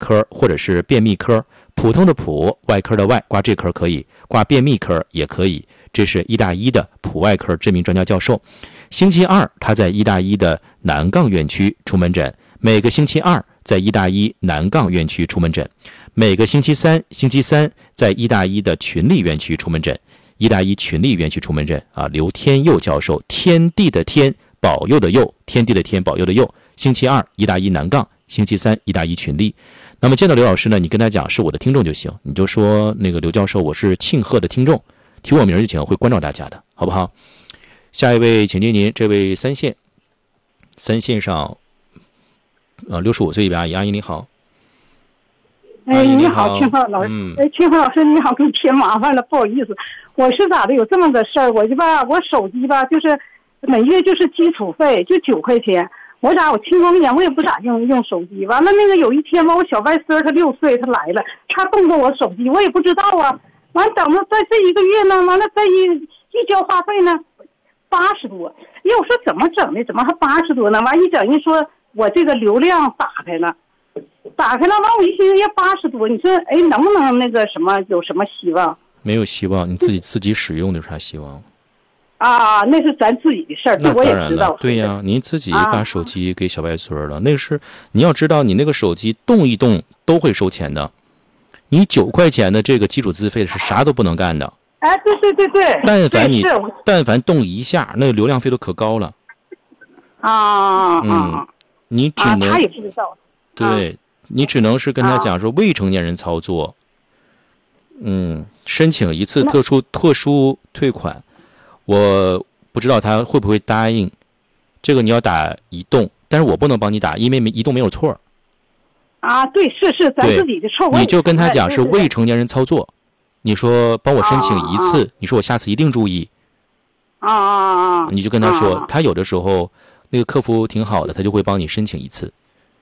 科或者是便秘科，普通的普，外科的外，挂这科可以，挂便秘科也可以。这是医大一的普外科知名专家教授。星期二他在医大一的南杠院区出门诊，每个星期二在医大一南杠院区出门诊，每个星期三在医大一的群力院区出门诊。医大一群力院区出门诊啊，刘天佑教授，天地的天，保佑的佑，天地的天，保佑的佑。星期二医大一南杠，星期三医大一群力。那么见到刘老师呢，你跟他讲是我的听众就行，你就说那个刘教授，我是庆贺的听众，提我名就行，会关照大家的，好不好？下一位，请接您，这位三线上，65岁一位阿姨，阿姨你好。 哎，你好，庆贺老师。庆贺老师你好，给你添麻烦了，不好意思。我是咋的？有这么个事儿，我手机吧，就是每月就是基础费就9块钱。我青光眼，我也不咋用手机。完了那个有一天吧，我小外孙他6岁，他来了，他动过我手机，我也不知道啊。完等着在这一个月呢，完了再一交话费呢，80多。哎，我说怎么整的？怎么还80多呢？完一整一说，我这个流量打开了，完我一寻思要80多，你说哎能不能那个什么有什么希望？ 没有希望，你自己使用的有啥希望？ 啊，那是咱自己的事儿，这我也知道。 对呀，您自己把手机给小外孙了，那是你要知道，你那个手机动一动都会收钱的。你9块钱的这个基础资费是啥都不能干的。 哎，对。 但凡动一下，那个流量费都可高了。你只能他也不知道。 对，你只能是跟他讲说未成年人操作。申请一次特殊退款。我不知道他会不会答应，这个你要打移动，但是我不能帮你打，因为移动没有错。 对，是咱自己的错。 你就跟他讲是未成年人操作，你说帮我申请一次，你说我下次一定注意。你就跟他说，他有的时候那个客服挺好的，他就会帮你申请一次。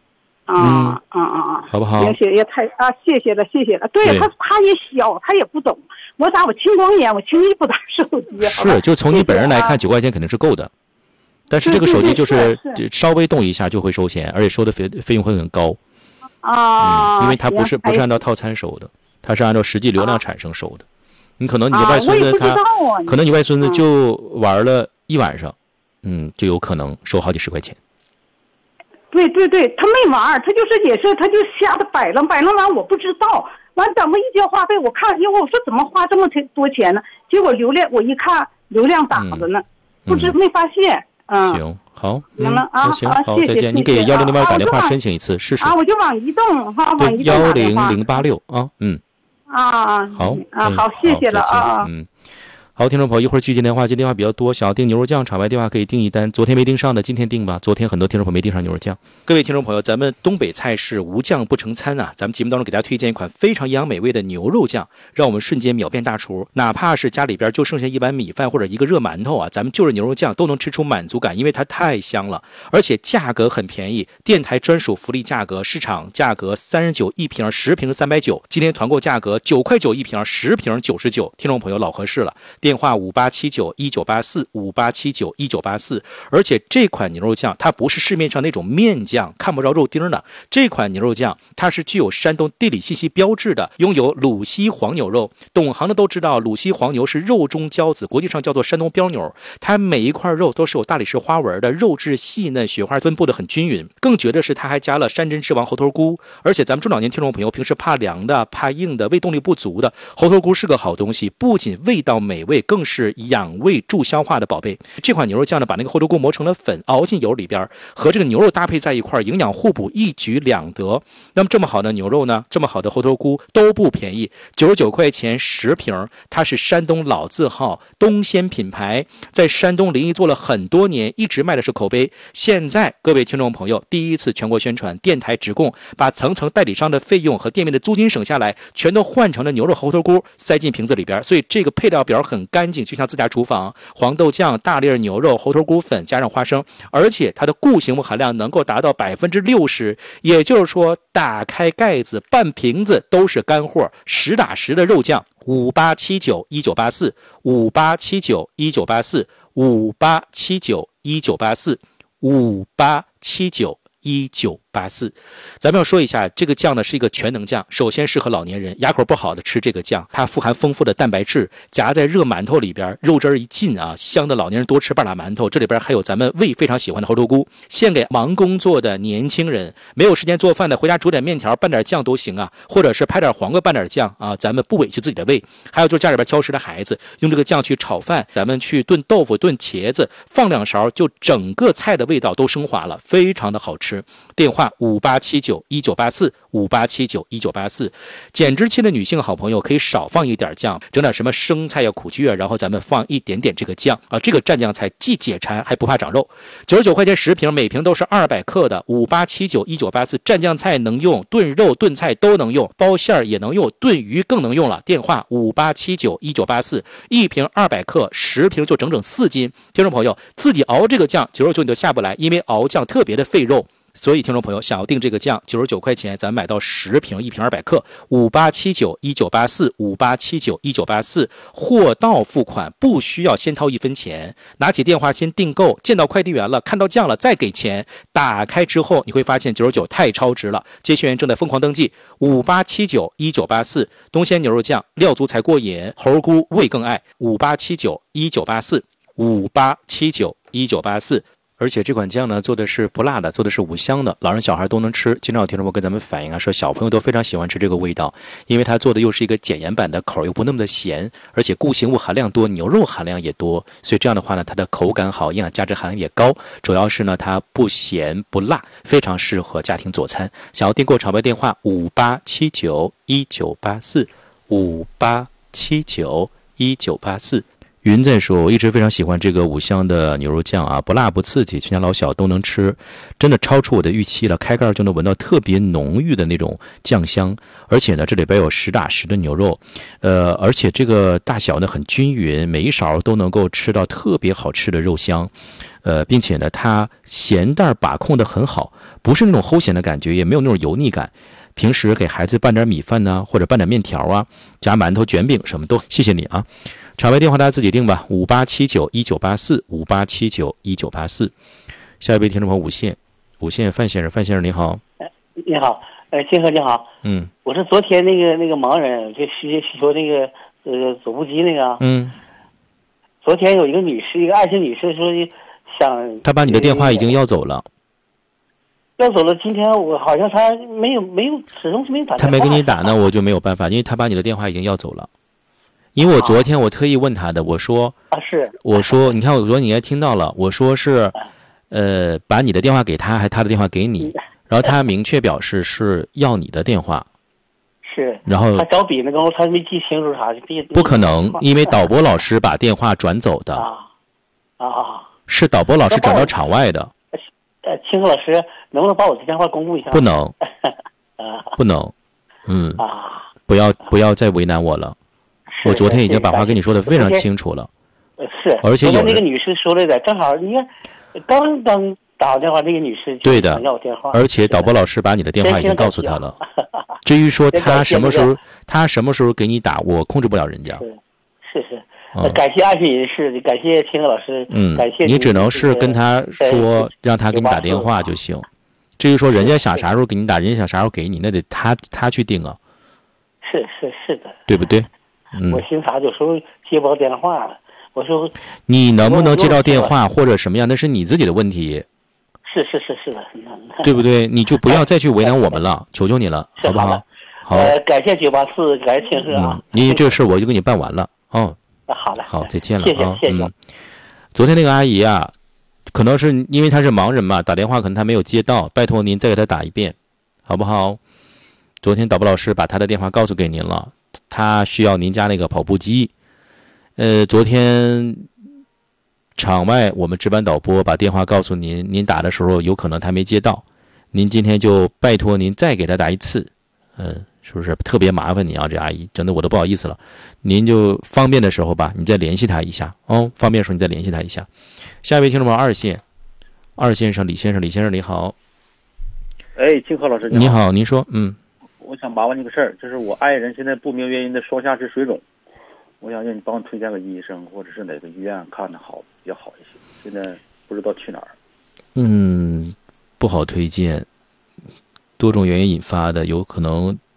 好不好？ 行，也太谢谢了。对他也小，他也不懂。我青光眼，我轻易不打手机。 是，就从你本人来看，9块钱肯定是够的。但是这个手机就是稍微动一下就会收钱，而且收的费用会很高。因为它不是按照套餐收的，它是按照实际流量产生收的。你可能你外孙子可能你外孙子就玩了1晚上，就有可能收好几十块钱。 对，他没玩，他就瞎的摆弄完，我不知道。完等着一交话费，我看，我说怎么花这么多钱呢？结果我一看流量打着呢，没发现。 行，好， 行了啊， 行，好，再见。你给1008打电话申请一次试试。 我就往移动哈，往移动打电话。 10086好， 好，谢谢了啊。 好，听众朋友，一会儿继续接电话，接电话比较多，想要订牛肉酱，场外电话可以订一单。昨天没订上的，今天订吧。昨天很多听众朋友没订上牛肉酱。各位听众朋友，咱们东北菜式无酱不成餐啊！咱们节目当中给大家推荐一款非常营养美味的牛肉酱，让我们瞬间秒变大厨。哪怕是家里边就剩下一碗米饭或者一个热馒头啊，咱们就着牛肉酱都能吃出满足感，因为它太香了，而且价格很便宜，电台专属福利价格，市场价格39一瓶，10瓶390，今天团购价格9块9一瓶，10瓶99。听众朋友老合适了。电话58791984，58791984。而且这款牛肉酱它不是市面上那种面酱，看不着肉丁的。这款牛肉酱它是具有山东地理信息标志的，拥有鲁西黄牛肉。懂行的都知道，鲁西黄牛是肉中骄子，国际上叫做山东膘牛。它每一块肉都是有大理石花纹的，肉质细嫩，雪花分布的很均匀。更绝的是，它还加了山珍之王猴头菇。而且咱们中老年听众朋友平时怕凉的、怕硬的、胃动力不足的，猴头菇是个好东西，不仅味道美味，更是养胃助消化的宝贝。这款牛肉酱呢，把那个猴头菇磨成了粉，熬进油里边，和这个牛肉搭配在一块，营养互补，一举两得。那么这么好的牛肉呢，这么好的猴头菇都不便宜，99块钱10瓶。它是山东老字号东鲜品牌，在山东临沂做了很多年，一直卖的是口碑。现在各位听众朋友第一次全国宣传，电台直供，把层层代理商的费用和店面的租金省下来，全都换成了牛肉猴头菇，塞进瓶子里边。所以这个配料表很干净，就像自家厨房。黄豆酱、大粒牛肉、猴头菇粉加上花生，而且它的固形物含量能够达到60%，也就是说打开盖子半瓶子都是干货，实打实的肉酱。58791984 58791984 58791984 58791984 1984。咱们要说一下，这个酱呢是一个全能酱，首先适合老年人，牙口不好的吃这个酱，它富含丰富的蛋白质，夹在热馒头里边，肉汁一进啊，香的老年人多吃半拉馒头。这里边还有咱们胃非常喜欢的猴头菇，献给忙工作的年轻人，没有时间做饭的，回家煮点面条拌点酱都行啊，或者是拍点黄瓜拌点酱啊，咱们不委屈自己的胃。还有就是家里边挑食的孩子，用这个酱去炒饭，咱们去炖豆腐、炖茄子，放2勺，就整个菜的味道都升华了，非常的好吃。电话58791984，58791984。减脂期的女性好朋友可以少放一点酱，整点什么生菜呀、苦苣啊，然后咱们放一点点这个酱啊，这个蘸酱菜既解馋还不怕长肉。99块钱10瓶，每瓶都是200克的，58791984蘸酱菜能用，炖肉炖菜都能用，包馅儿也能用，炖鱼更能用了。电话58791984，一瓶200克，10瓶就整整4斤。听众朋友自己熬这个酱，99你都下不来，因为熬酱特别的费肉。所以听众朋友想要订这个酱，99块钱咱买到10瓶，一瓶200克，58791984，58791984，货到付款，不需要先掏1分钱，拿起电话先订购，见到快递员了，看到酱了再给钱，打开之后你会发现99太超值了。接线员正在疯狂登记，58791984，东鲜牛肉酱，料足才过瘾，猴菇味更爱，58791984，58791984。而且这款酱呢做的是不辣的，做的是5香的，老人小孩都能吃。经常有听众朋友跟咱们反映啊，说小朋友都非常喜欢吃这个味道，因为它做的又是一个减盐版的，口又不那么的咸，而且固形物含量多，牛肉含量也多，所以这样的话呢，它的口感好，营养价值含量也高，主要是呢它不咸不辣，非常适合家庭佐餐。想要订购场外电话58791984，58791984。云在说，我一直非常喜欢这个5香的牛肉酱啊，不辣不刺激，全家老小都能吃，真的超出我的预期了。开盖就能闻到特别浓郁的那种酱香，而且呢，这里边有实打实的牛肉，而且这个大小呢很均匀，每一勺都能够吃到特别好吃的肉香，并且呢，它咸淡把控的很好，不是那种齁咸的感觉，也没有那种油腻感。平时给孩子拌点米饭呢，或者拌点面条啊，夹馒头、卷饼什么都。谢谢你啊！场外电话大家自己定吧，58791984，58791984。下一位听众朋友五线范先生你好。 你好，金河你好。我是昨天那个盲人，就说那个走步机那个。昨天有一个女士，一个爱心女士说想。 她把你的电话已经要走了。 要走了，今天我好像他没有始终是没打电话。 他没给你打呢，我就没有办法，因为他把你的电话已经要走了。因为我昨天我特意问他的，我说你看我昨天你也听到了，我说是把你的电话给他，还他的电话给你，然后他明确表示是要你的电话。 是。 然后他找笔那个他没记清楚啥， 不可能，因为导播老师把电话转走的。是导播老师转到场外的。 清河老师，能不能把我的电话公布一下？ 不能，不能，不要再为难我了。我昨天已经把话跟你说的非常清楚了。 是， 而且有那个女士说来的，正好你看，刚打电话，这个女士就想要我电话。 而且导播老师把你的电话已经告诉他了。至于说他什么时候给你打，我控制不了人家。 是。感谢爱心人士，感谢清河老师，感谢你只能是跟他说，让他给你打电话就行。至于说人家想啥时候给你打，人家想啥时候给你，那得他去定啊。 是的， 对不对？ 我寻思啥，有时候接不到电话了，我说你能不能接到电话或者什么样，那是你自己的问题。 是的， 对不对？你就不要再去为难我们了，求求你了，好不好？好， 感谢984，感谢清河啊。 因为这个事我就给你办完了哦。 好的， 好，再见了啊！谢谢。 昨天那个阿姨啊，可能是因为她是盲人嘛，打电话可能她没有接到，拜托您再给她打一遍，好不好？昨天导播老师把她的电话告诉给您了，她需要您家那个跑步机。昨天场外我们值班导播把电话告诉您，您打的时候有可能她没接到，您今天就拜托您再给她打一次，是不是特别麻烦你啊？这阿姨真的我都不好意思了。您就方便的时候吧，你再联系他一下哦。方便的时候你再联系他一下。下一位听众朋友二先生李先生你好。 清河老师你好，您说。 我想麻烦你个事儿，就是我爱人现在不明原因的双下肢水肿，我想让你帮我推荐个医生，或者是哪个医院看的好比较好一些。现在不知道去哪儿。 不好推荐，多种原因引发的，有可能